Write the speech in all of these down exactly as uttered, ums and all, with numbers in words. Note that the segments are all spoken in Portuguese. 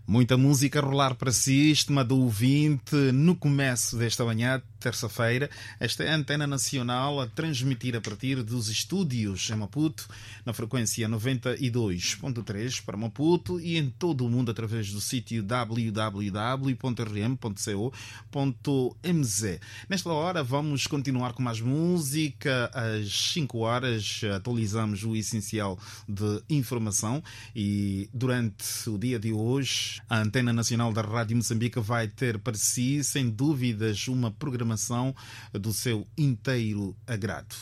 Muita música a rolar para si, estimado ouvinte, no começo desta manhã, terça-feira. Esta é a Antena Nacional a transmitir a partir dos estúdios em Maputo, na frequência noventa e dois ponto três para Maputo e em todo o mundo através do sítio w w w ponto r m ponto co ponto m z. Nesta hora vamos continuar com mais música. Às cinco horas atualizamos o essencial de informação e durante o dia de hoje a Antena Nacional da Rádio Moçambique vai ter para si, sem dúvidas, uma programação do seu inteiro agrado.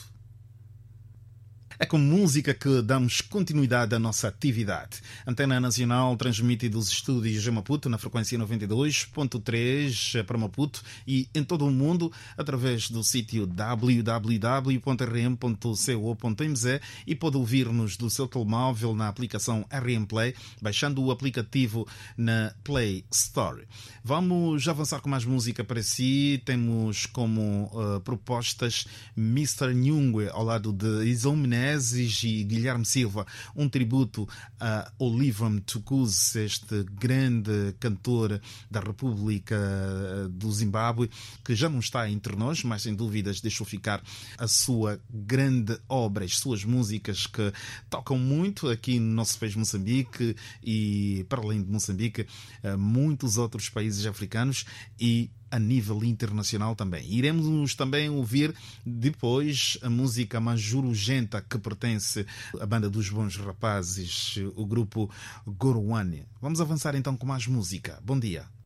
É com música que damos continuidade à nossa atividade. A Antena Nacional transmite dos estúdios em Maputo, na frequência noventa e dois ponto três para Maputo e em todo o mundo, através do sítio w w w ponto r m ponto co ponto m z e pode ouvir-nos do seu telemóvel na aplicação R M Play, baixando o aplicativo na Play Store. Vamos avançar com mais música para si. Temos como uh, propostas mister Nhungwe ao lado de Izzo Menezes e Guilherme Silva, um tributo a Oliver Mtukudzi, este grande cantor da República do Zimbábue, que já não está entre nós, mas sem dúvidas deixou ficar a sua grande obra, as suas músicas que tocam muito aqui no nosso país Moçambique e, para além de Moçambique, muitos outros países africanos e a nível internacional também. Iremos também ouvir depois a música mais urgenta que pertence à banda dos Bons Rapazes, o grupo Gorowane. Vamos avançar então com mais música. Bom dia.